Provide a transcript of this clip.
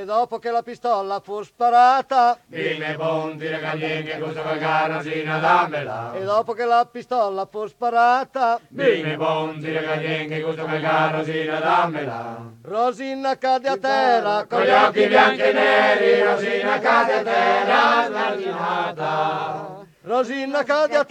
E dopo che la pistola fu sparata, Bime ponti le caglienghe, questo cagano sino dammela. e dopo che la pistola fu sparata, Bime ponti le caglienghe, questo cagano sino dammela. Rosina cade a terra Con gli occhi bianchi e neri, Rosina cade a terra, smarginata. Rosina cade a